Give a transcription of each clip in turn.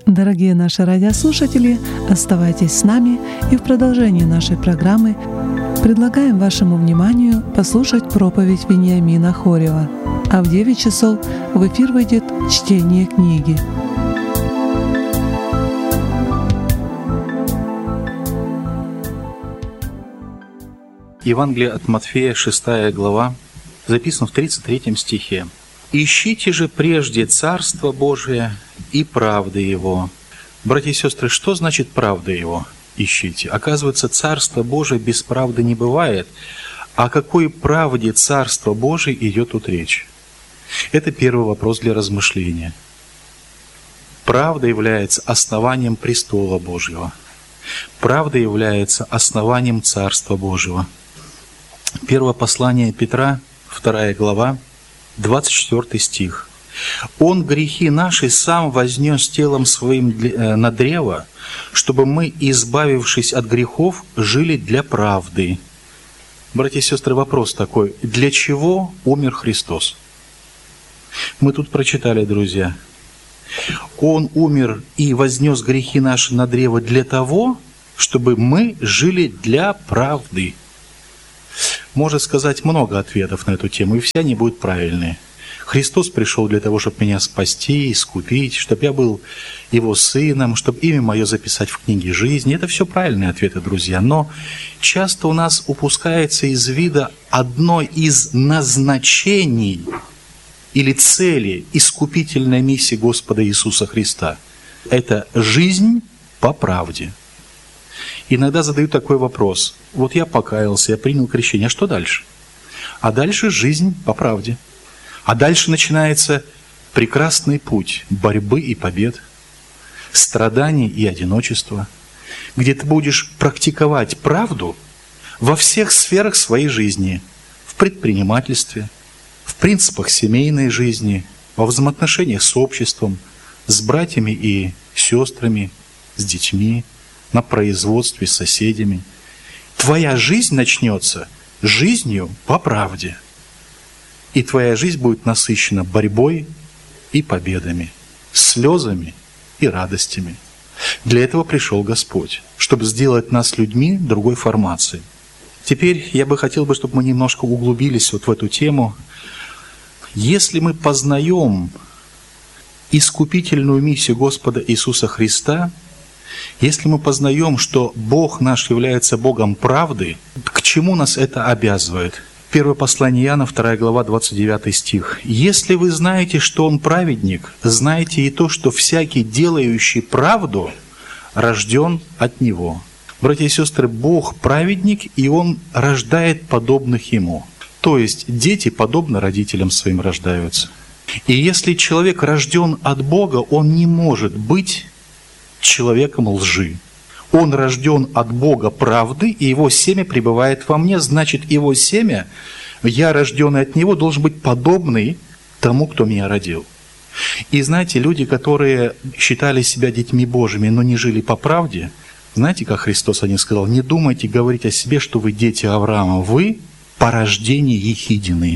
Дорогие наши радиослушатели, оставайтесь с нами, и в продолжении нашей программы предлагаем вашему вниманию послушать проповедь Вениамина Хорева. А в 9 часов в эфир выйдет чтение книги. Евангелие от Матфея, 6 глава, записано в 33 стихе. «Ищите же прежде Царство Божие и правды Его». Братья и сестры, что значит правда Его? Ищите. Оказывается, Царство Божие без правды не бывает. О какой правде Царства Божие идет тут речь? Это первый вопрос для размышления. Правда является основанием престола Божьего. Правда является основанием Царства Божьего. Первое послание Петра, 2 глава, 24 стих. «Он грехи наши сам вознес телом своим на древо, чтобы мы, избавившись от грехов, жили для правды». Братья и сестры, вопрос такой: для чего умер Христос? Мы тут прочитали, друзья. Он умер и вознес грехи наши на древо для того, чтобы мы жили для правды. Можно сказать много ответов на эту тему, и все они будут правильные. Христос пришел для того, чтобы меня спасти, искупить, чтобы я был Его сыном, чтобы имя мое записать в книге жизни. Это все правильные ответы, друзья. Но часто у нас упускается из вида одно из назначений или цели искупительной миссии Господа Иисуса Христа. Это жизнь по правде. Иногда задают такой вопрос. Вот я покаялся, я принял крещение, а что дальше? А дальше жизнь по правде. А дальше начинается прекрасный путь борьбы и побед, страданий и одиночества, где ты будешь практиковать правду во всех сферах своей жизни, в предпринимательстве, в принципах семейной жизни, во взаимоотношениях с обществом, с братьями и сестрами, с детьми, на производстве, с соседями. Твоя жизнь начнется жизнью по правде. И твоя жизнь будет насыщена борьбой и победами, слезами и радостями. Для этого пришел Господь, чтобы сделать нас людьми другой формации. Теперь я бы хотел, чтобы мы немножко углубились вот в эту тему. Если мы познаем искупительную миссию Господа Иисуса Христа, если мы познаем, что Бог наш является Богом правды, к чему нас это обязывает? Первое послание Иоанна, 2 глава, 29 стих. «Если вы знаете, что Он праведник, знайте и то, что всякий, делающий правду, рожден от Него». Братья и сестры, Бог праведник, и Он рождает подобных Ему. То есть дети подобно родителям своим рождаются. И если человек рожден от Бога, он не может быть человеком лжи. Он рожден от Бога правды, и его семя пребывает во мне. Значит, его семя, я, рожденный от него, должен быть подобный тому, кто меня родил. И знаете, люди, которые считали себя детьми Божьими, но не жили по правде, знаете, как Христос о них сказал: не думайте говорить о себе, что вы дети Авраама, вы по рождению ехидины.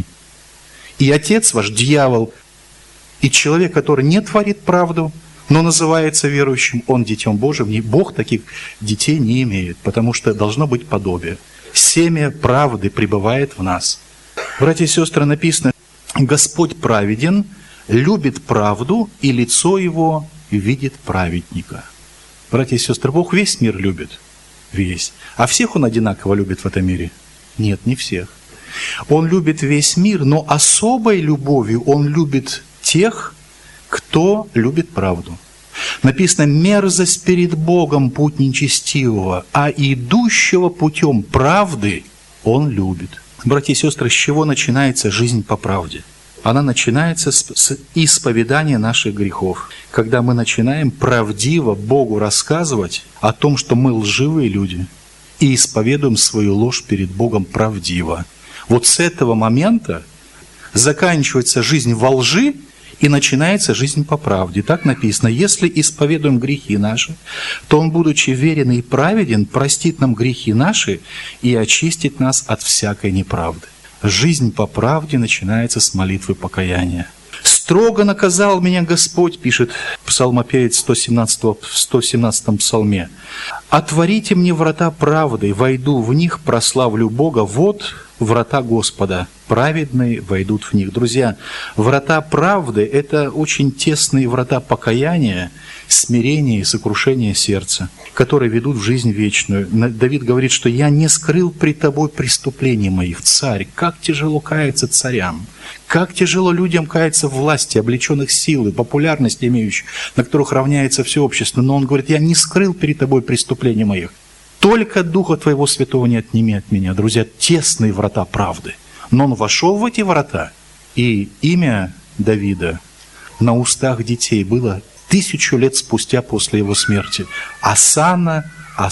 И отец ваш дьявол, и человек, который не творит правду, но называется верующим, он детем Божьим. И Бог таких детей не имеет, потому что должно быть подобие. Семя правды пребывает в нас. Братья и сестры, написано: Господь праведен, любит правду, и лицо Его видит праведника. Братья и сестры, Бог весь мир любит. Весь. А всех Он одинаково любит в этом мире? Нет, не всех. Он любит весь мир, но особой любовью Он любит тех, кто любит правду. Написано: мерзость перед Богом путь нечестивого, а идущего путем правды Он любит. Братья и сестры, с чего начинается жизнь по правде? Она начинается с исповедания наших грехов. Когда мы начинаем правдиво Богу рассказывать о том, что мы лживые люди, и исповедуем свою ложь перед Богом правдиво. Вот с этого момента заканчивается жизнь во лжи, и начинается жизнь по правде. Так написано: если исповедуем грехи наши, то Он, будучи верен и праведен, простит нам грехи наши и очистит нас от всякой неправды. Жизнь по правде начинается с молитвы покаяния. С Строго наказал меня Господь, пишет псалмопевец в 117-м псалме. Отворите мне врата правды, войду в них, прославлю Бога. Вот врата Господа, праведные войдут в них. Друзья, врата правды – это очень тесные врата покаяния, смирения и сокрушения сердца, которые ведут в жизнь вечную. Давид говорит, что «я не скрыл пред тобой преступлений моих, царь». Как тяжело каяться царям, как тяжело людям каяться в власти, облеченных силой, популярность имеющих, на которых равняется все общество. Но он говорит, «я не скрыл перед тобой преступлений моих». Только Духа Твоего Святого не отними от меня. Друзья, тесные врата правды. Но он вошел в эти врата, и имя Давида на устах детей было 1000 лет спустя после его смерти. Асана,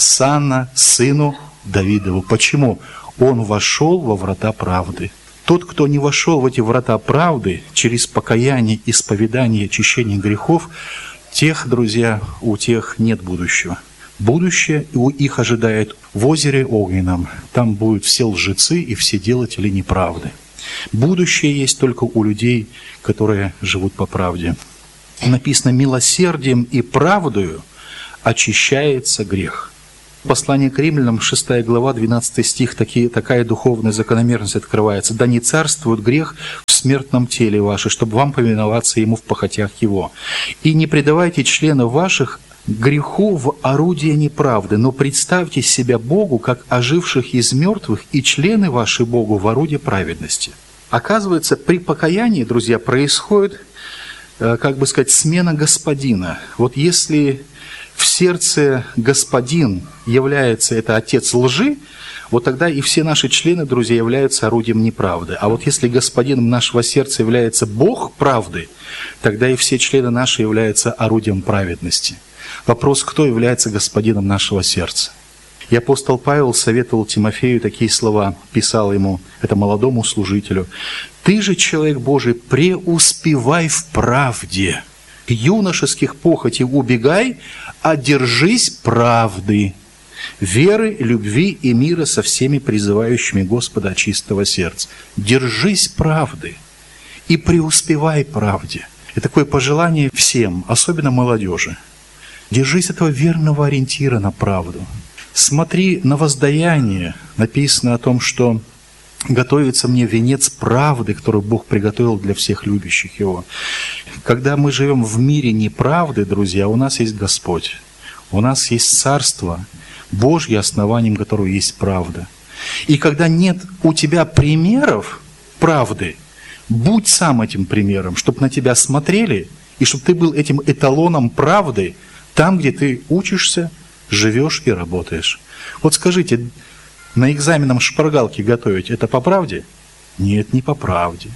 сыну Давидову. Почему? Он вошел во врата правды. Тот, кто не вошел в эти врата правды через покаяние, исповедание, очищение грехов, тех, друзья, у тех нет будущего. Будущее их ожидает в озере огненном. Там будут все лжецы и все делатели неправды. Будущее есть только у людей, которые живут по правде. Написано, милосердием и правдою очищается грех. Послание к Римлянам, 6 глава, 12 стих, такая духовная закономерность открывается. «Да не царствует грех в смертном теле ваше, чтобы вам повиноваться ему в похотях его. И не предавайте членов ваших греху в орудие неправды, но представьте себя Богу, как оживших из мертвых, и члены ваши Богу в орудие праведности». Оказывается, при покаянии, друзья, происходит, смена господина. Вот если в сердце господин является это отец лжи, вот тогда и все наши члены, друзья, являются орудием неправды. А вот если господином нашего сердца является Бог правды, тогда и все члены наши являются орудием праведности. Вопрос, кто является господином нашего сердца? И апостол Павел советовал Тимофею такие слова, писал ему, это молодому служителю. «Ты же, человек Божий, преуспевай в правде, юношеских похотей убегай, а держись правды, веры, любви и мира со всеми призывающими Господа от чистого сердца». Держись правды и преуспевай правде. И такое пожелание всем, особенно молодежи. Держись этого верного ориентира на правду. Смотри на воздаяние. Написано о том, что готовится мне венец правды, который Бог приготовил для всех любящих Его. Когда мы живем в мире неправды, друзья, у нас есть Господь. У нас есть Царство Божье, основанием которого есть правда. И когда нет у тебя примеров правды, будь сам этим примером, чтобы на тебя смотрели, и чтобы ты был этим эталоном правды там, где ты учишься, живешь и работаешь. Вот скажите, на экзаменам шпаргалки готовить, это по правде? Нет, не по правде.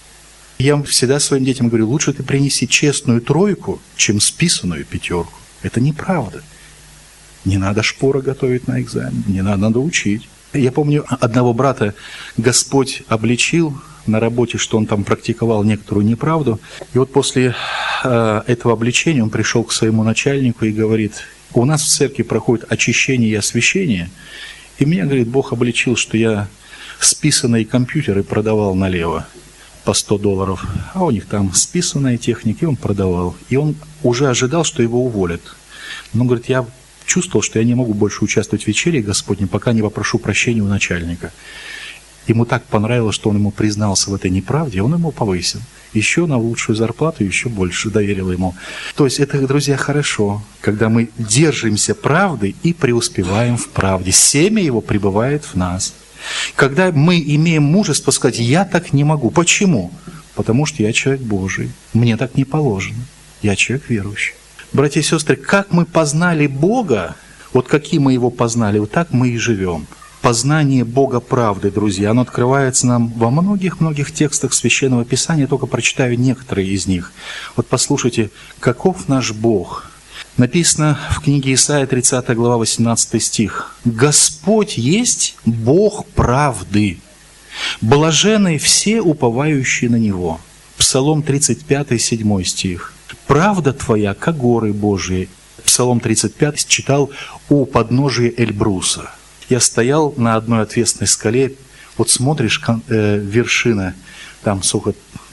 Я всегда своим детям говорю, лучше ты принеси честную 3, чем списанную 5. Это неправда. Не надо шпора готовить на экзамен, не надо учить. Я помню, одного брата Господь обличил на работе, что он там практиковал некоторую неправду. И вот после этого обличения он пришел к своему начальнику и говорит, у нас в церкви проходит очищение и освящение, и меня, говорит, Бог обличил, что я списанные компьютеры продавал налево по $100, а у них там списанная техника, и он продавал. И он уже ожидал, что его уволят. Но, говорит, я чувствовал, что я не могу больше участвовать в вечере Господней, пока не попрошу прощения у начальника. Ему так понравилось, что он ему признался в этой неправде, он ему повысил. Еще на лучшую зарплату, еще больше доверил ему. То есть это, друзья, хорошо, когда мы держимся правды и преуспеваем в правде. Семя его пребывает в нас. Когда мы имеем мужество сказать, я так не могу. Почему? Потому что я человек Божий. Мне так не положено. Я человек верующий. Братья и сестры, как мы познали Бога, вот каким мы Его познали, вот так мы и живем. Познание Бога правды, друзья, оно открывается нам во многих-многих текстах Священного Писания, я только прочитаю некоторые из них. Вот послушайте, каков наш Бог. Написано в книге Исаия, 30 глава, 18 стих. «Господь есть Бог правды, блаженны все уповающие на Него». Псалом 35, 7 стих. «Правда Твоя, как горы Божии». Псалом 35 читал у подножия Эльбруса. Я стоял на одной отвесной скале, вот смотришь, вершина, там сколько,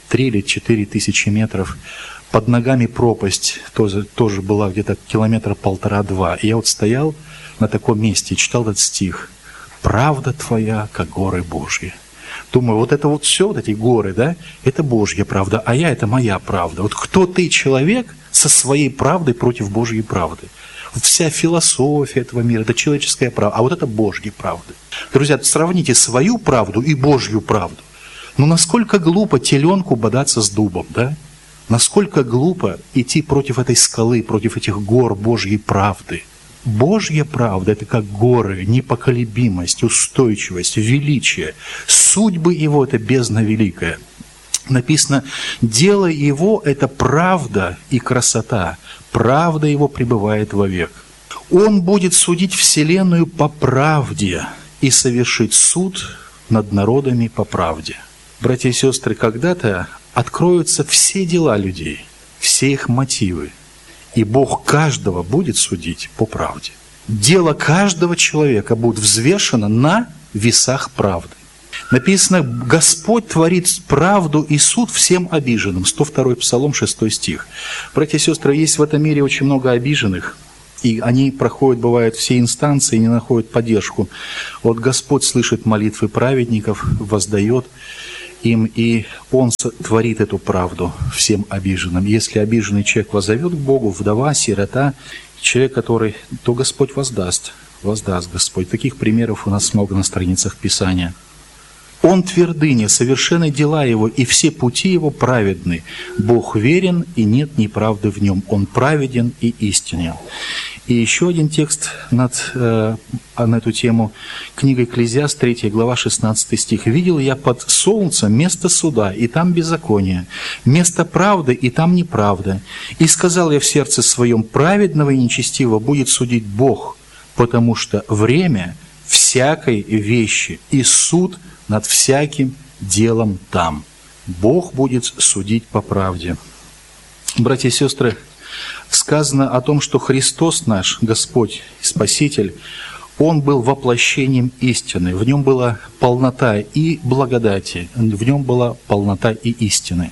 3 или 4 тысячи метров. Под ногами пропасть тоже была где-то километра 1,5-2. И я вот стоял на таком месте и читал этот стих. «Правда твоя, как горы Божьи». Думаю, вот это вот все, вот эти горы, да, это Божья правда, а я – это моя правда. Вот кто ты, человек, со своей правдой против Божьей правды? Вся философия этого мира – это человеческая правда, а вот это Божья правда. Друзья, сравните свою правду и Божью правду. Ну, насколько глупо теленку бодаться с дубом, да? Насколько глупо идти против этой скалы, против этих гор Божьей правды. Божья правда – это как горы, непоколебимость, устойчивость, величие. Судьбы Его – это бездна великая. Написано, дело Его – это правда и красота. Правда Его пребывает вовек. Он будет судить вселенную по правде и совершить суд над народами по правде. Братья и сестры, когда-то откроются все дела людей, все их мотивы. И Бог каждого будет судить по правде. Дело каждого человека будет взвешено на весах правды. Написано, Господь творит правду и суд всем обиженным. 102 Псалом, 6 стих. Братья и сестры, есть в этом мире очень много обиженных, и они проходят, бывают, все инстанции и не находят поддержку. Вот Господь слышит молитвы праведников, воздает им, и Он творит эту правду всем обиженным. Если обиженный человек воззовет к Богу, вдова, сирота, человек, который, то Господь воздаст Господь. Таких примеров у нас много на страницах Писания. Он твердыня, совершенны дела Его, и все пути Его праведны. Бог верен, и нет неправды в Нем. Он праведен и истинен. И еще один текст на эту тему. Книга Экклезиаст, 3 глава, 16 стих. «Видел я под солнцем место суда, и там беззаконие, место правды, и там неправда. И сказал я в сердце своем, праведного и нечестивого будет судить Бог, потому что время всякой вещи и суд над всяким делом там». Бог будет судить по правде. Братья и сестры, сказано о том, что Христос наш, Господь, Спаситель, Он был воплощением истины. В Нем была полнота и благодати, в Нем была полнота и истины.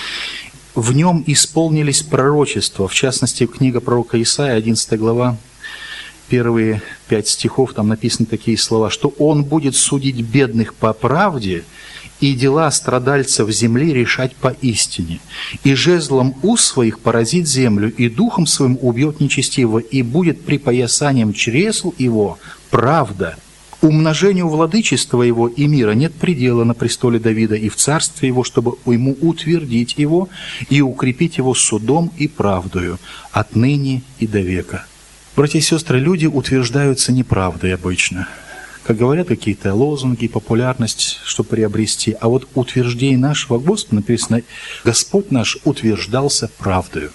В Нем исполнились пророчества, в частности, книга пророка Исаия, 11 глава, первые 5 стихов, там написаны такие слова, что Он будет судить бедных по правде и дела страдальцев земли решать по истине. И жезлом уст своих поразит землю, и духом своим убьет нечестивого, и будет припоясанием чресл его правда. Умножению владычества его и мира нет предела на престоле Давида и в царстве его, чтобы ему утвердить его и укрепить его судом и правдою отныне и до века». Братья и сестры, люди утверждаются неправдой обычно. Как говорят, какие-то лозунги, популярность, чтобы приобрести. А вот утверждение нашего Господа, написано, Господь наш утверждался правдою.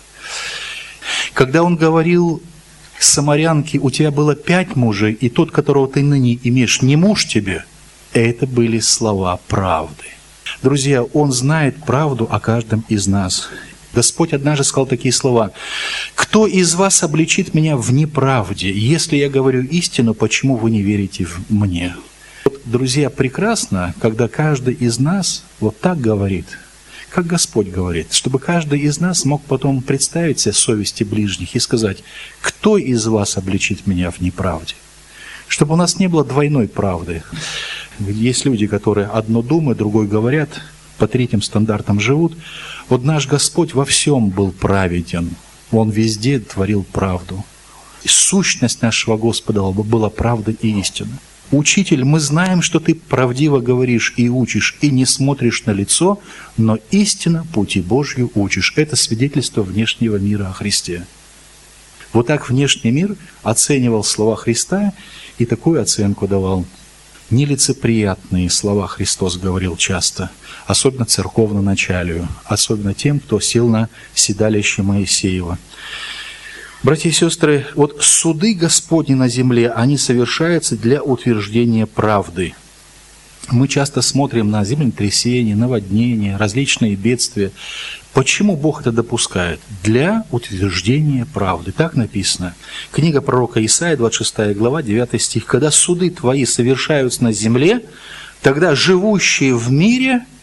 Когда Он говорил самарянке, у тебя было 5 мужей, и тот, которого ты ныне имеешь, не муж тебе, это были слова правды. Друзья, Он знает правду о каждом из нас. Господь однажды сказал такие слова: «Кто из вас обличит меня в неправде? Если я говорю истину, почему вы не верите в мне?» Вот, друзья, прекрасно, когда каждый из нас вот так говорит, как Господь говорит, чтобы каждый из нас мог потом представить себе совести ближних и сказать: «Кто из вас обличит меня в неправде?» Чтобы у нас не было двойной правды. Есть люди, которые одно думают, другое говорят, по третьим стандартам живут. Вот наш Господь во всем был праведен. Он везде творил правду. И сущность нашего Господа была правда и истина. «Учитель, мы знаем, что ты правдиво говоришь и учишь, и не смотришь на лицо, но истинно пути Божью учишь». Это свидетельство внешнего мира о Христе. Вот так внешний мир оценивал слова Христа и такую оценку давал. Нелицеприятные слова Христос говорил часто, особенно церковноначалию, особенно тем, кто сел на седалище Моисеева. Братья и сестры, вот суды Господни на земле, они совершаются для утверждения правды. Мы часто смотрим на землетрясения, наводнения, различные бедствия. Почему Бог это допускает? Для утверждения правды. Так написано. Книга пророка Исаия, 26 глава, 9 стих. «Когда суды твои совершаются на земле, тогда живущие в мире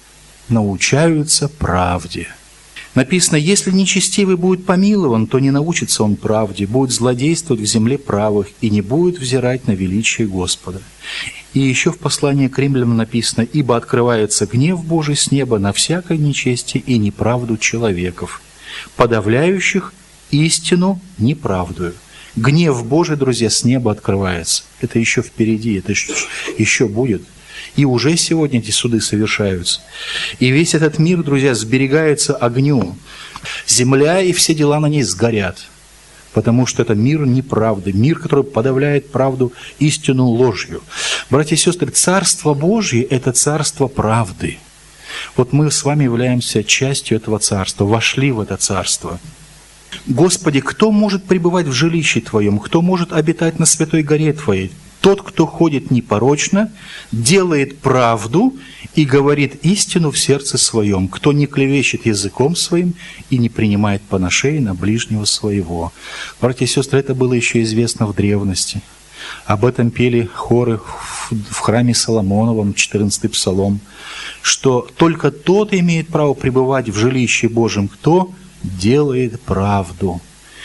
научаются правде». Написано, если нечестивый будет помилован, то не научится он правде, будет злодействовать в земле правых и не будет взирать на величие Господа. И еще в послании к римлянам написано, ибо открывается гнев Божий с неба на всякое нечестие и неправду человеков, подавляющих истину неправдою. Гнев Божий, друзья, с неба открывается. Это еще впереди, это еще будет. И уже сегодня эти суды совершаются. И весь этот мир, друзья, сберегается огню. Земля и все дела на ней сгорят. Потому что это мир неправды, мир, который подавляет правду, истину ложью. Братья и сестры, Царство Божье – это царство правды. Вот мы с вами являемся частью этого царства, вошли в это царство. Господи, кто может пребывать в жилище Твоем? Кто может обитать на святой горе Твоей? Тот, кто ходит непорочно, делает правду и говорит истину в сердце своем, кто не клевещет языком своим и не принимает поношений на ближнего своего. Братья и сестры, это было еще известно в древности. Об этом пели хоры в храме Соломоновом, 14-й псалом, что только тот имеет право пребывать в жилище Божьем, кто делает правду.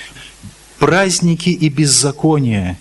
Праздники и беззакония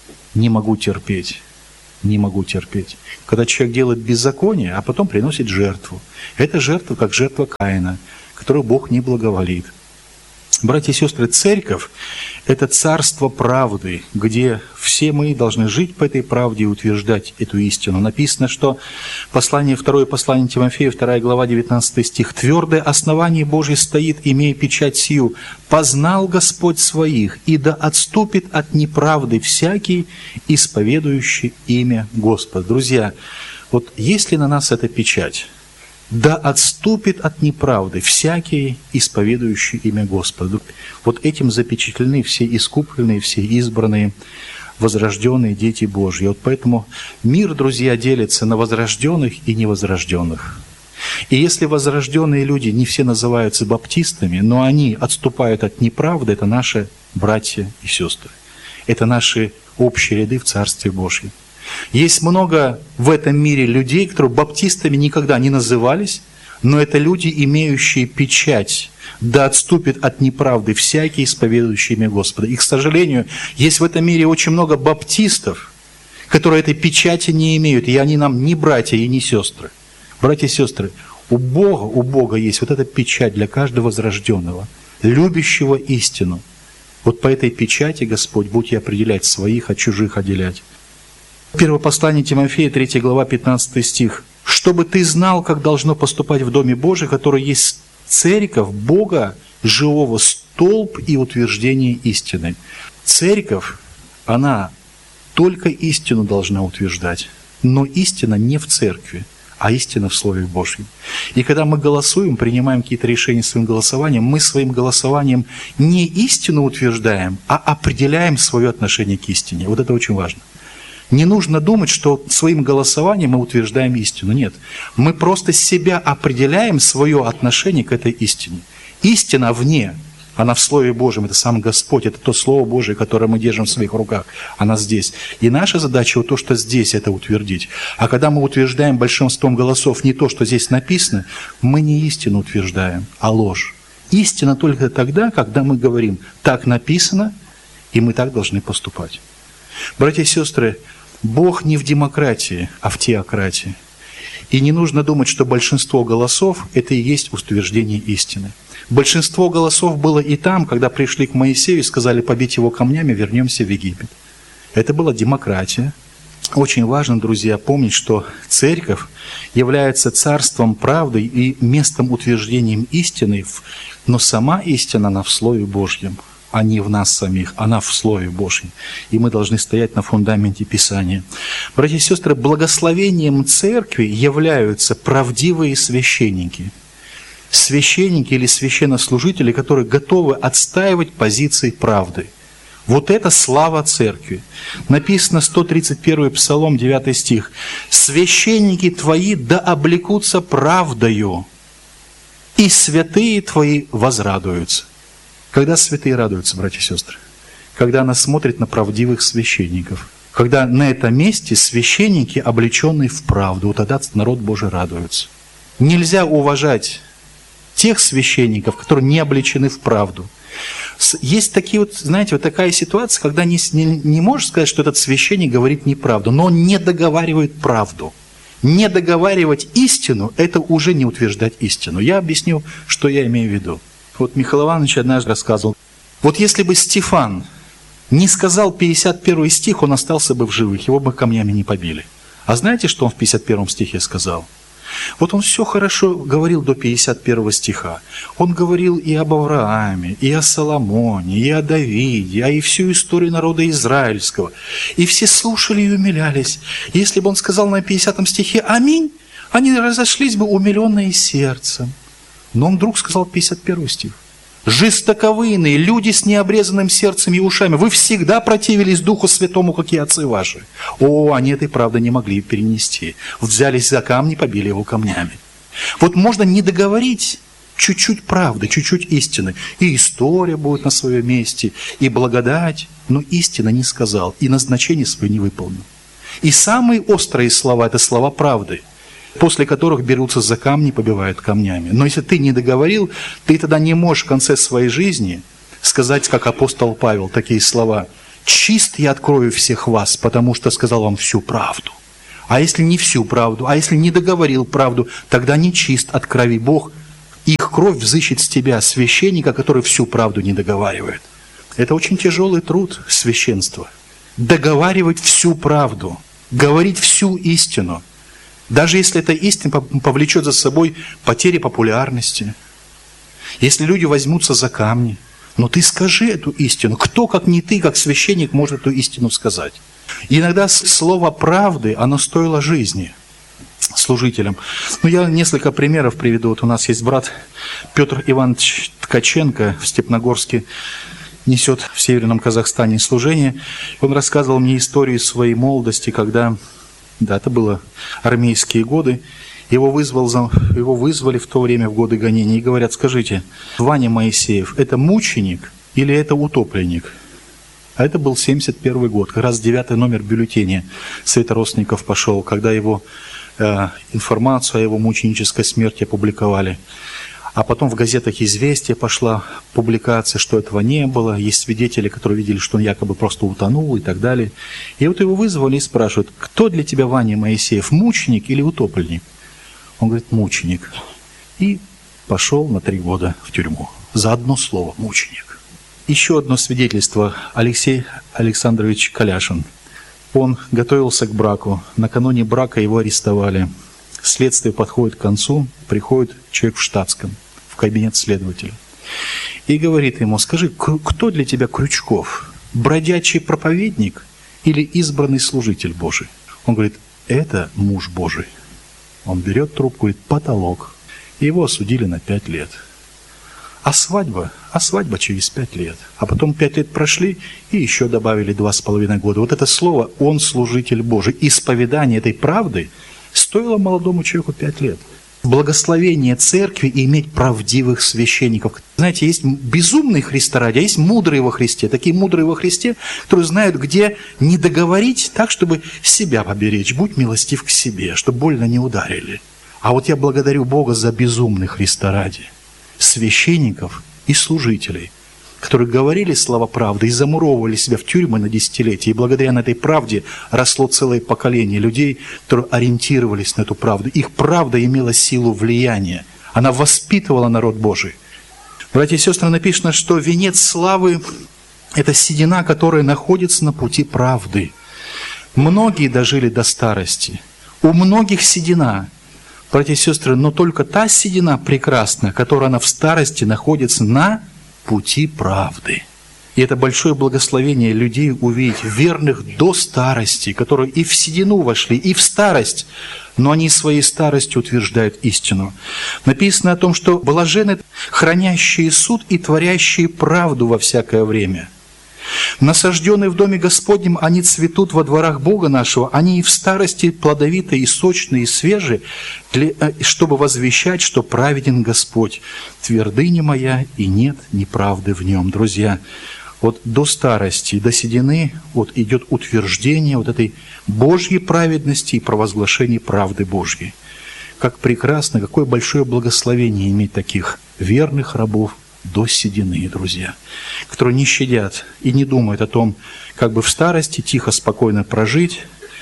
не могу терпеть. Не могу терпеть. Когда человек делает беззаконие, а потом приносит жертву. Это жертва, как жертва Каина, которую Бог не благоволит. Братья и сестры, церковь – это царство правды, где все мы должны жить по этой правде и утверждать эту истину. Написано, что второе послание Тимофею, 2 глава, 19 стих. «Твердое основание Божье стоит, имея печать сию. Познал Господь своих, и да отступит от неправды всякий, исповедующий имя Господа». Друзья, вот есть ли на нас эта печать? «Да отступит от неправды всякий, исповедующий имя Господа». Вот этим запечатлены все искупленные, все избранные, возрожденные дети Божьи. Вот поэтому мир, друзья, делится на возрожденных и невозрожденных. И если возрожденные люди не все называются баптистами, но они отступают от неправды, это наши братья и сестры. Это наши общие ряды в Царстве Божьем. Есть много в этом мире людей, которые баптистами никогда не назывались, но это люди, имеющие печать, да отступит от неправды всякий, исповедующий имя Господа. И, к сожалению, есть в этом мире очень много баптистов, которые этой печати не имеют, и они нам не братья и не сестры. Братья и сестры, у Бога есть вот эта печать для каждого возрожденного, любящего истину. Вот по этой печати, Господь, будь я определять своих, от чужих отделять. Первое послание Тимофея, 3 глава, 15 стих. «Чтобы ты знал, как должно поступать в Доме Божьем, который есть церковь Бога живого, столб и утверждение истины». Церковь, она только истину должна утверждать, но истина не в церкви, а истина в Слове Божьем. И когда мы голосуем, принимаем какие-то решения своим голосованием, мы своим голосованием не истину утверждаем, а определяем свое отношение к истине. Вот это очень важно. Не нужно думать, что своим голосованием мы утверждаем истину. Нет. Мы просто себя определяем, свое отношение к этой истине. Истина вне, она в Слове Божьем, это сам Господь, это то Слово Божие, которое мы держим в своих руках, она здесь. И наша задача вот то, что здесь, это утвердить. А когда мы утверждаем большинством голосов не то, что здесь написано, мы не истину утверждаем, а ложь. Истина только тогда, когда мы говорим, так написано, и мы так должны поступать. Братья и сестры, Бог не в демократии, а в теократии. И не нужно думать, что большинство голосов – это и есть утверждение истины. Большинство голосов было и там, когда пришли к Моисею и сказали, побить его камнями, вернемся в Египет. Это была демократия. Очень важно, друзья, помнить, что церковь является царством правды и местом утверждения истины, но сама истина, она в Слове Божьем, а не в нас самих, она в Слове Божьем. И мы должны стоять на фундаменте Писания. Братья и сестры, благословением церкви являются правдивые священники. Священники или священнослужители, которые готовы отстаивать позиции правды. Вот это слава церкви. Написано 131 Псалом, 9 стих. «Священники твои да облекутся правдою, и святые твои возрадуются». Когда святые радуются, братья и сестры? Когда она смотрит на правдивых священников. Когда на этом месте священники, облеченные в правду, вот тогда народ Божий радуется. Нельзя уважать тех священников, которые не облечены в правду. Есть такие вот, знаете, вот такая ситуация, когда не можешь сказать, что этот священник говорит неправду, но он не договаривает правду. Не договаривать истину – это уже не утверждать истину. Я объясню, что я имею в виду. Вот Михаил Иванович однажды рассказывал, вот если бы Стефан не сказал 51 стих, он остался бы в живых, его бы камнями не побили. А знаете, что он в 51 стихе сказал? Вот он все хорошо говорил до 51 стиха. Он говорил и об Аврааме, и о Соломоне, и о Давиде, и всю историю народа израильского. И все слушали и умилялись. И если бы он сказал на 50 стихе «Аминь», они разошлись бы умиленные сердцем. Но он вдруг сказал 51 стих. «Жестоковыйные, люди с необрезанным сердцем и ушами, вы всегда противились Духу Святому, как и отцы ваши». О, они этой правды не могли перенести. Взялись за камни, побили его камнями. Вот можно не договорить чуть-чуть правды, чуть-чуть истины. И история будет на своем месте, и благодать, но истина не сказал, и назначение свое не выполнил. И самые острые слова – это слова правды, после которых берутся за камни, побивают камнями. Но если ты не договорил, ты тогда не можешь в конце своей жизни сказать, как апостол Павел, такие слова: «Чист я открою всех вас, потому что сказал вам всю правду». А если не всю правду, а если не договорил правду, тогда не чист от крови Бог. Их кровь взыщет с тебя, священника, который всю правду не договаривает. Это очень тяжелый труд священства. Договаривать всю правду, говорить всю истину. Даже если эта истина повлечет за собой потери популярности, если люди возьмутся за камни, но ты скажи эту истину. Кто, как не ты, как священник, может эту истину сказать? И иногда слово правды, оно стоило жизни служителям. Ну, я несколько примеров приведу. Вот у нас есть брат Петр Иванович Ткаченко в Степногорске, несет в Северном Казахстане служение. Он рассказывал мне историю своей молодости, когда... Да, это было армейские годы. Его вызвали в то время, в годы гонений, и говорят: скажите, Ваня Моисеев – это мученик или это утопленник? А это был 71 год, как раз 9 номер бюллетеня Совета родственников пошел, когда его информацию о его мученической смерти опубликовали. А потом в газетах «Известия» пошла публикация, что этого не было. Есть свидетели, которые видели, что он якобы просто утонул и так далее. И вот его вызвали и спрашивают: кто для тебя, Ваня Моисеев, мученик или утопленник? Он говорит: мученик. И пошел на 3 года в тюрьму. За одно слово – мученик. Еще одно свидетельство. Алексей Александрович Каляшин. Он готовился к браку. Накануне брака его арестовали. Следствие подходит к концу. Приходит человек в штатском в кабинет следователя и говорит ему: скажи, кто для тебя Крючков? Бродячий проповедник или избранный служитель Божий? Он говорит: это муж Божий. Он берет трубку и говорит: потолок. Его осудили на 5 лет. А свадьба через 5 лет. А потом 5 лет прошли и еще добавили 2,5 года. Вот это слово «он служитель Божий». Исповедание этой правды стоило молодому человеку 5 лет. Благословение церкви иметь правдивых священников. Знаете, есть безумные Христа ради, а есть мудрые во Христе. Такие мудрые во Христе, которые знают, где не договорить так, чтобы себя поберечь. Будь милостив к себе, чтобы больно не ударили. А вот я благодарю Бога за безумных Христа ради священников и служителей, которые говорили слова правды и замуровывали себя в тюрьмы на десятилетия. И благодаря этой правде росло целое поколение людей, которые ориентировались на эту правду. Их правда имела силу влияния. Она воспитывала народ Божий. Братья и сестры, написано, что венец славы – это седина, которая находится на пути правды. Многие дожили до старости. У многих седина. Братья и сестры, но только та седина прекрасна, которая она в старости находится на пути правды. И это большое благословение людей увидеть, верных до старости, которые и в седину вошли, и в старость, но они своей старостью утверждают истину. Написано о том, что блаженны хранящие суд и творящие правду во всякое время. Насажденные в доме Господнем, они цветут во дворах Бога нашего, они и в старости плодовитые, и сочные, и свежие, чтобы возвещать, что праведен Господь, твердыня моя, и нет неправды в нем. Друзья, вот до старости, до седины вот идет утверждение вот этой Божьей праведности и провозглашение правды Божьей. Как прекрасно, какое большое благословение иметь таких верных рабов до седины, друзья, которые не щадят и не думают о том, как бы в старости тихо, спокойно прожить.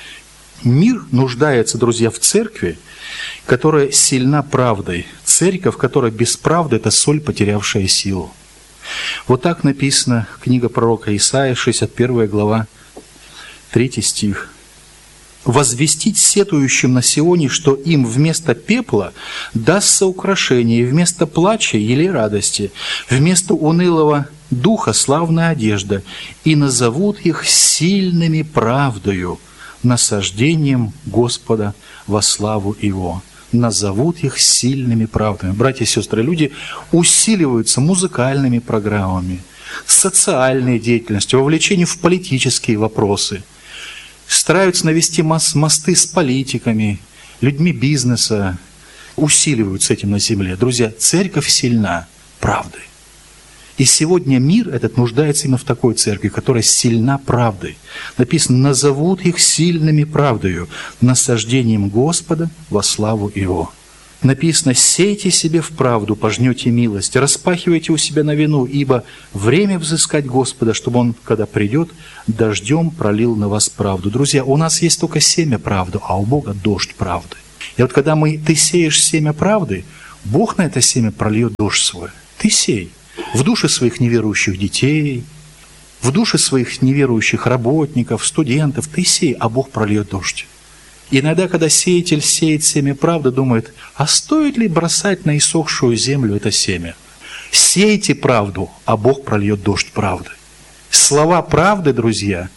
Мир нуждается, друзья, в церкви, которая сильна правдой. Церковь, которая без правды – это соль, потерявшая силу. Вот так написано книга пророка Исаия, 61 глава, 3 стих. «Возвестить сетующим на Сионе, что им вместо пепла дастся украшение, и вместо плача – елей радости, вместо унылого духа – славная одежда, и назовут их сильными правдою, насаждением Господа во славу Его». Назовут их сильными правдами. Братья и сестры, люди усиливаются музыкальными программами, социальной деятельностью, вовлечением в политические вопросы, стараются навести мосты с политиками, людьми бизнеса, усиливаются этим на земле. Друзья, церковь сильна правдой. И сегодня мир этот нуждается именно в такой церкви, которая сильна правдой. Написано, назовут их сильными правдою, насаждением Господа во славу Его. Написано, сейте себе в правду, пожнете милость, распахивайте у себя на вину, ибо время взыскать Господа, чтобы Он, когда придет, дождем пролил на вас правду. Друзья, у нас есть только семя правды, а у Бога дождь правды. И вот когда ты сеешь семя правды, Бог на это семя прольет дождь свой. Ты сей. В души своих неверующих детей, в души своих неверующих работников, студентов, ты сей, а Бог прольет дождь. Иногда, когда сеятель сеет семя правды, думает, а стоит ли бросать на иссохшую землю это семя? Сейте правду, а Бог прольет дождь правды. Слова правды, друзья,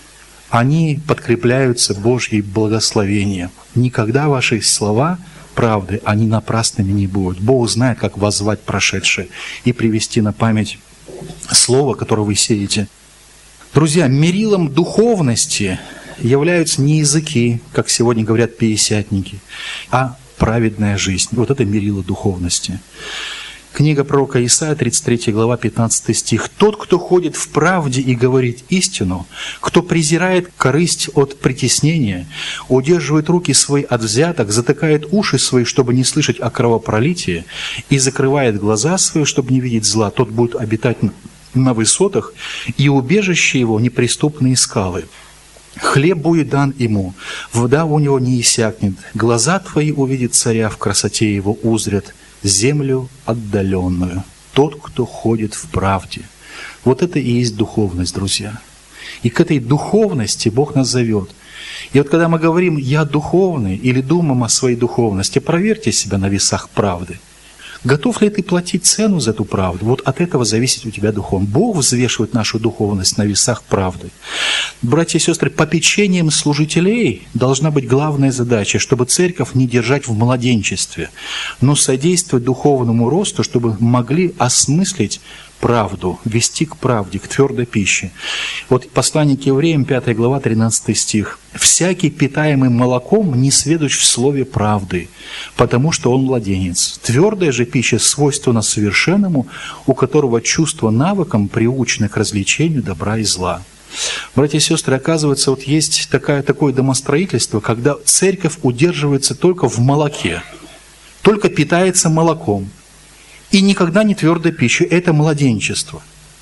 они подкрепляются Божьим благословением. Никогда ваши слова правды, они напрасными не будут. Бог знает, как воззвать прошедшее и привести на память слово, которое вы сеете. Друзья, мерилом духовности являются не языки, как сегодня говорят пятидесятники, а праведная жизнь. Вот это мерило духовности. Книга пророка Исаия, 33 глава, 15 стих. «Тот, кто ходит в правде и говорит истину, кто презирает корысть от притеснения, удерживает руки свои от взяток, затыкает уши свои, чтобы не слышать о кровопролитии, и закрывает глаза свои, чтобы не видеть зла, тот будет обитать на высотах, и убежище его неприступные скалы. Хлеб будет дан ему, вода у него не иссякнет, глаза твои увидят царя, в красоте его узрят землю отдаленную, тот, кто ходит в правде». Вот это и есть духовность, друзья. И к этой духовности Бог нас зовет. И вот когда мы говорим «я духовный» или думаем о своей духовности, проверьте себя на весах правды. Готов ли ты платить цену за эту правду? Вот от этого зависит у тебя духовность. Бог взвешивает нашу духовность на весах правды. Братья и сестры, попечением служителей должна быть главная задача, чтобы церковь не держать в младенчестве, но содействовать духовному росту, чтобы могли осмыслить правду, вести к правде, к твердой пище. Вот послание к евреям, 5 глава, 13 стих. «Всякий, питаемый молоком, не сведущ в слове правды, потому что он младенец. Твердая же пища свойственна совершенному, у которого чувство навыком приучено к развлечению добра и зла». Братья и сестры, оказывается, вот есть такое домостроительство, когда церковь удерживается только в молоке, только питается молоком. И никогда не твердой пищей. Это младенчество.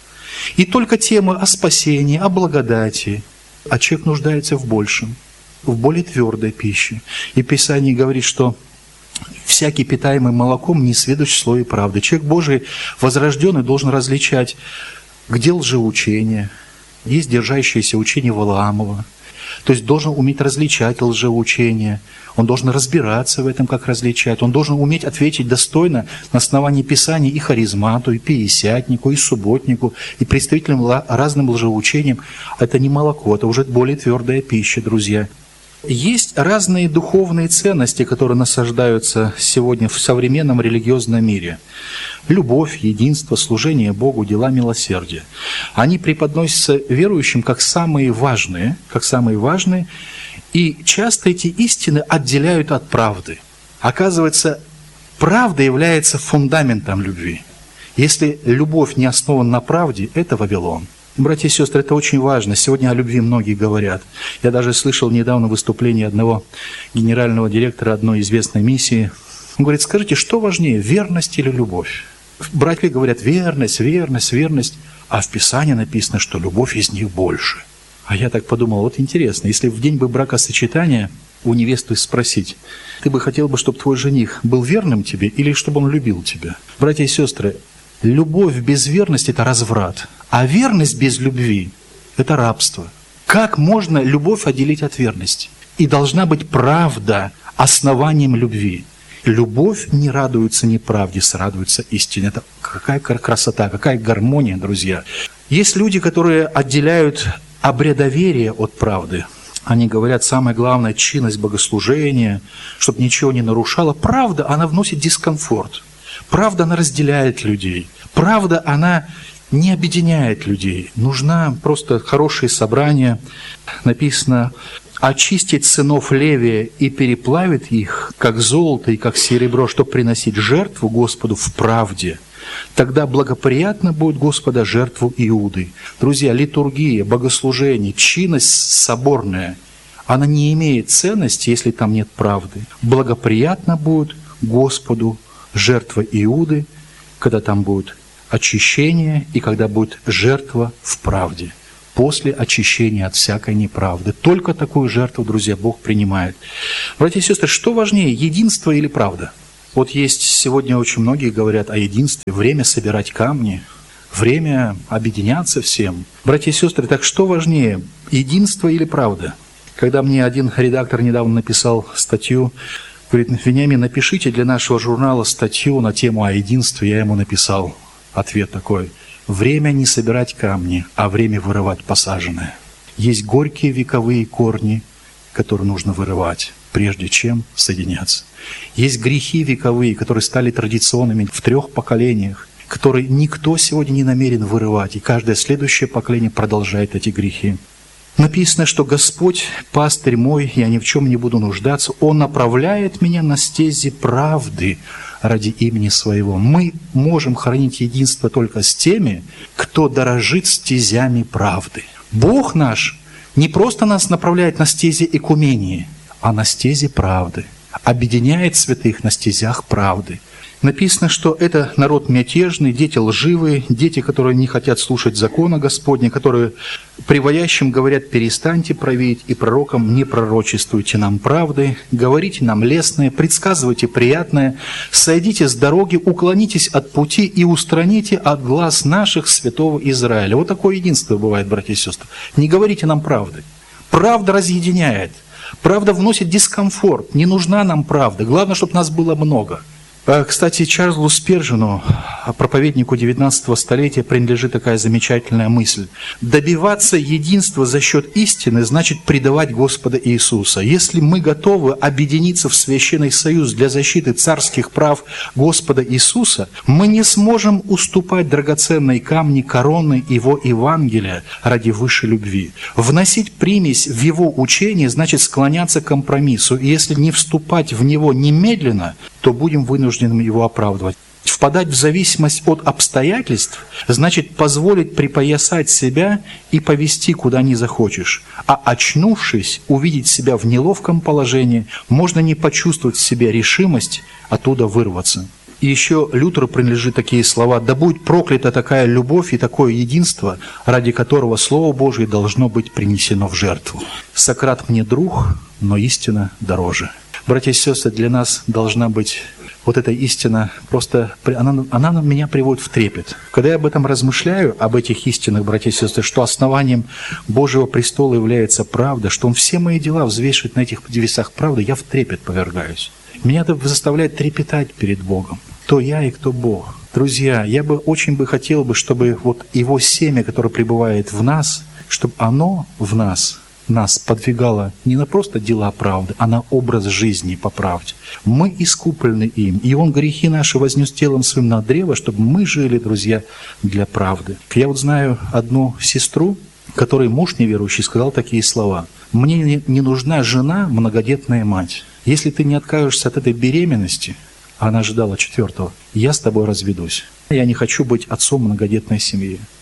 И только темы о спасении, о благодати. А человек нуждается в большем, в более твердой пище. И Писание говорит, что всякий, питаемый молоком, не сведущ в слове правды. Человек Божий, возрожденный, должен различать, где лжеучение. Есть держащееся учение Валаамова. То есть должен уметь различать лжеучение. Он должен разбираться в этом, как различать. Он должен уметь ответить достойно на основании Писания и харизмату, и пятидесятнику, и субботнику, и представителям разным лжеучениям. Это не молоко, это уже более твердая пища, друзья. Есть разные духовные ценности, которые насаждаются сегодня в современном религиозном мире. Любовь, единство, служение Богу, дела милосердия. Они преподносятся верующим как самые важные, и часто эти истины отделяют от правды. Оказывается, правда является фундаментом любви. Если любовь не основана на правде, это Вавилон. Братья и сестры, это очень важно. Сегодня о любви многие говорят. Я даже слышал недавно выступление одного генерального директора одной известной миссии. Он говорит: скажите, что важнее, верность или любовь? Братья говорят: верность, верность, верность. А в Писании написано, что любовь из них больше. А я так подумал, вот интересно, если в день бы бракосочетания у невесты спросить: ты бы хотел бы, чтобы твой жених был верным тебе или чтобы он любил тебя? Братья и сестры, любовь без верности – это разврат, а верность без любви – это рабство. Как можно любовь отделить от верности? И должна быть правда основанием любви. Любовь не радуется неправде, радуется истине. Это какая красота, какая гармония, друзья. Есть люди, которые отделяют обрядоверие от правды. Они говорят, самое главное – чинность богослужения, чтобы ничего не нарушало. Правда, она вносит дискомфорт. Правда, она разделяет людей. Правда, она не объединяет людей. Нужна просто хорошее собрание. Написано: очистить сынов Левия и переплавит их, как золото и как серебро, чтобы приносить жертву Господу в правде. Тогда благоприятно будет Господа жертву Иуды. Друзья, литургия, богослужение, чинность соборная, она не имеет ценности, если там нет правды. Благоприятно будет Господу жертва Иуды, когда там будет очищение и когда будет жертва в правде. После очищения от всякой неправды. Только такую жертву, друзья, Бог принимает. Братья и сестры, что важнее, единство или правда? Вот есть сегодня очень многие говорят о единстве. Время собирать камни, время объединяться всем. Братья и сестры, так что важнее, единство или правда? Когда мне один редактор недавно написал статью, говорит: Вениамин, напишите для нашего журнала статью на тему о единстве. Я ему написал ответ такой: время не собирать камни, а время вырывать посаженное. Есть горькие вековые корни, которые нужно вырывать, прежде чем соединяться. Есть грехи вековые, которые стали традиционными в 3 поколениях, которые никто сегодня не намерен вырывать, и каждое следующее поколение продолжает эти грехи. Написано, что Господь, пастырь мой, я ни в чем не буду нуждаться, Он направляет меня на стези правды ради имени Своего. Мы можем хранить единство только с теми, кто дорожит стезями правды. Бог наш не просто нас направляет на стези экумении, а на стези правды, объединяет святых на стезях правды. Написано, что это народ мятежный, дети лживые, дети, которые не хотят слушать закона Господня, которые приводящим говорят: перестаньте править, и пророкам не пророчествуйте нам правды, говорите нам лестное, предсказывайте приятное, сойдите с дороги, уклонитесь от пути и устраните от глаз наших святого Израиля. Вот такое единство бывает, братья и сестры. Не говорите нам правды. Правда разъединяет, правда вносит дискомфорт. Не нужна нам правда, главное, чтобы нас было много. Кстати, Чарльзу Спержину, проповеднику 19 столетия, принадлежит такая замечательная мысль. Добиваться единства за счет истины значит предавать Господа Иисуса. Если мы готовы объединиться в священный союз для защиты царских прав Господа Иисуса, мы не сможем уступать драгоценные камни короны Его Евангелия ради высшей любви. Вносить примесь в Его учение значит склоняться к компромиссу. И если не вступать в него немедленно, то будем вынуждены его оправдывать. Впадать в зависимость от обстоятельств значит позволить припоясать себя и повести куда не захочешь. А очнувшись, увидеть себя в неловком положении, можно не почувствовать в себе решимость оттуда вырваться. И еще Лютеру принадлежит такие слова: «Да будет проклята такая любовь и такое единство, ради которого Слово Божие должно быть принесено в жертву. Сократ мне друг, но истина дороже». Братья и сестры, для нас должна быть вот эта истина, просто она меня приводит в трепет. Когда я об этом размышляю, об этих истинах, братья и сестры, что основанием Божьего престола является правда, что Он все мои дела взвешивает на этих весах правды, я в трепет повергаюсь. Меня это заставляет трепетать перед Богом. Кто я и кто Бог. Друзья, я бы очень хотел, чтобы вот Его семя, которое пребывает в нас, чтобы оно в нас подвигало не на просто дела правды, а на образ жизни по правде. Мы искуплены им, и Он грехи наши вознес телом Своим на древо, чтобы мы жили, друзья, для правды. Я вот знаю одну сестру, которой муж неверующий сказал такие слова: «Мне не нужна жена, многодетная мать. Если ты не откажешься от этой беременности», она ожидала 4-го, «я с тобой разведусь. Я не хочу быть отцом многодетной семьи».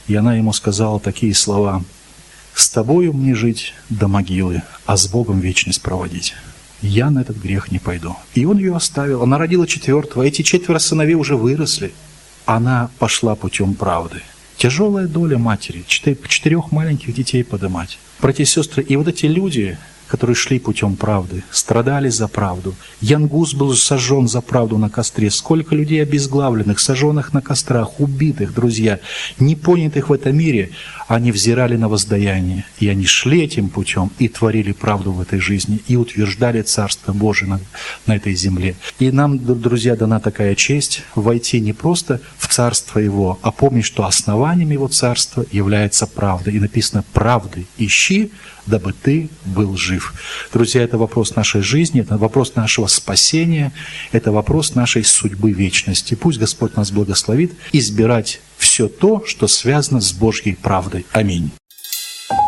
И она ему сказала такие слова: «С тобою мне жить до могилы, а с Богом вечность проводить. Я на этот грех не пойду». И он ее оставил. Она родила 4-го. Эти 4 сыновей уже выросли. Она пошла путем правды. Тяжелая доля матери, 4 маленьких детей подымать. Братья и сестры, и вот эти люди, которые шли путем правды, страдали за правду. Янгус был сожжен за правду на костре. Сколько людей обезглавленных, сожженных на кострах, убитых, друзья, не понятых в этом мире, они взирали на воздаяние. И они шли этим путем и творили правду в этой жизни, и утверждали Царство Божие на этой земле. И нам, друзья, дана такая честь войти не просто в Царство Его, а помнить, что основанием Его Царства является правда. И написано: «Правды ищи, дабы ты был жив». Друзья, это вопрос нашей жизни, это вопрос нашего спасения, это вопрос нашей судьбы вечности. Пусть Господь нас благословит избирать все то, что связано с Божьей правдой. Аминь.